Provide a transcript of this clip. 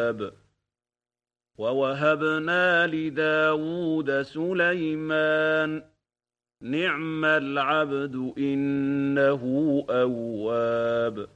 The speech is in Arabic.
الألباب ووهبنا لداود سليمان نعم العبد إنه أواب